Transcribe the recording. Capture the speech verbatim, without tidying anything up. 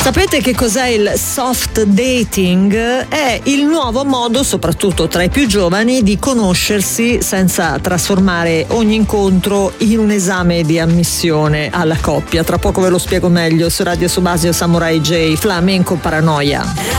Sapete che cos'è il soft dating? È il nuovo modo, soprattutto tra i più giovani, di conoscersi senza trasformare ogni incontro in un esame di ammissione alla coppia. Tra poco ve lo spiego meglio su Radio Subasio Samurai J, Flamenco Paranoia.